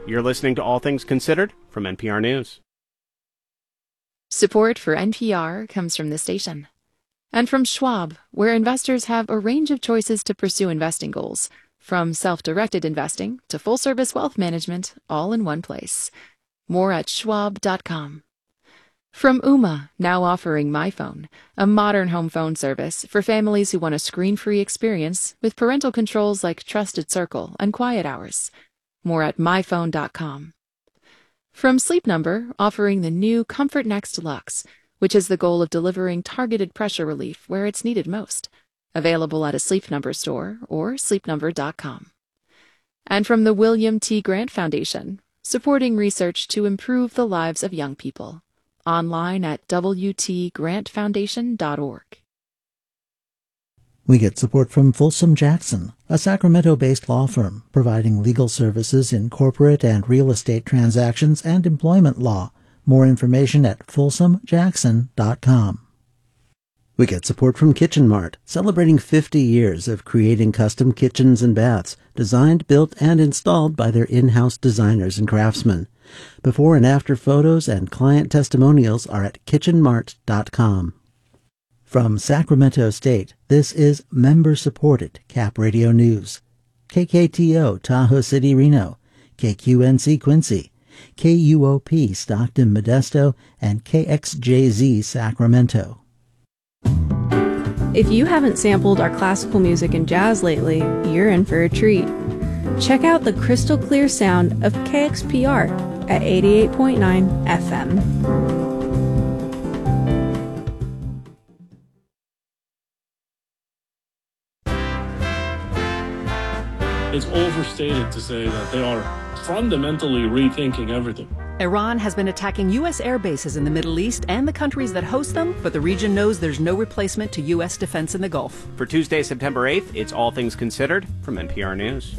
You're listening to All Things Considered from NPR News. Support for NPR comes from the station. And from Schwab, where investors have a range of choices to pursue investing goals, from self-directed investing to full-service wealth management, all in one place. More at schwab.com. From Ooma, now offering MyPhone, a modern home phone service for families who want a screen-free experience with parental controls like Trusted Circle and Quiet Hours. More at myphone.com. From Sleep Number, offering the new Comfort Next Luxe, which has the goal of delivering targeted pressure relief where it's needed most. Available at a Sleep Number store or sleepnumber.com. And from the William T. Grant Foundation, supporting research to improve the lives of young people. Online at wtgrantfoundation.org. We get support from Folsom Jackson, a Sacramento-based law firm providing legal services in corporate and real estate transactions and employment law. More information at folsomjackson.com. We get support from Kitchen Mart, celebrating 50 years of creating custom kitchens and baths, designed, built, and installed by their in-house designers and craftsmen. Before and after photos and client testimonials are at kitchenmart.com. From Sacramento State, this is member-supported Cap Radio News. KKTO Tahoe City, Reno, KQNC Quincy, KUOP Stockton Modesto, and KXJZ Sacramento. If you haven't sampled our classical music and jazz lately, you're in for a treat. Check out the crystal clear sound of KXPR at 88.9 FM. It's overstated to say that they are fundamentally rethinking everything. Iran has been attacking U.S. air bases in the Middle East and the countries that host them, but the region knows there's no replacement to U.S. defense in the Gulf. For Tuesday, September 8th, it's All Things Considered from NPR News.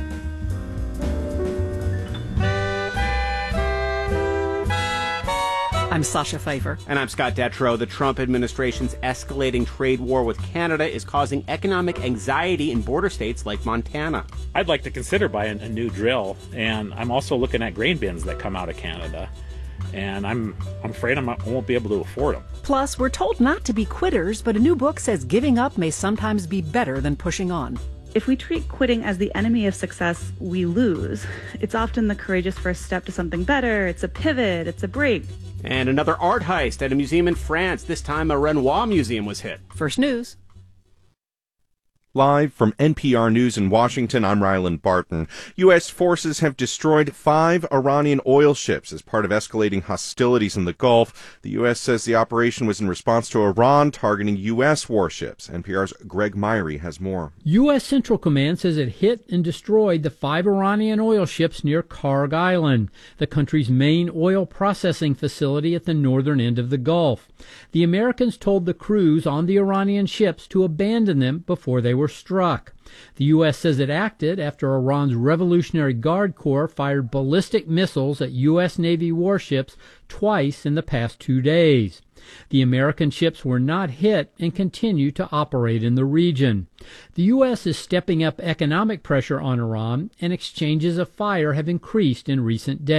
I'm Sasha Pfeiffer. And I'm Scott Detrow. The Trump administration's escalating trade war with Canada is causing economic anxiety in border states like Montana. I'd like to consider buying a new drill, and I'm also looking at grain bins that come out of Canada. And I'm afraid I won't be able to afford them. Plus, we're told not to be quitters, but a new book says giving up may sometimes be better than pushing on. If we treat quitting as the enemy of success, we lose. It's often the courageous first step to something better. It's a pivot. It's a break. And another art heist at a museum in France. This time a Renoir museum was hit. First News. Live from NPR News in Washington, I'm Ryland Barton. U.S. forces have destroyed 5 Iranian oil ships as part of escalating hostilities in the Gulf. The U.S. says the operation was in response to Iran targeting U.S. warships. NPR's Greg Myrie has more. U.S. Central Command says it hit and destroyed the 5 Iranian oil ships near Karg Island, the country's main oil processing facility at the northern end of the Gulf. The Americans told the crews on the Iranian ships to abandon them before they were struck. The U.S. says it acted after Iran's Revolutionary Guard Corps fired ballistic missiles at U.S. Navy warships twice in the past 2 days. The American ships were not hit and continue to operate in the region. The U.S. is stepping up economic pressure on Iran, and exchanges of fire have increased in recent days.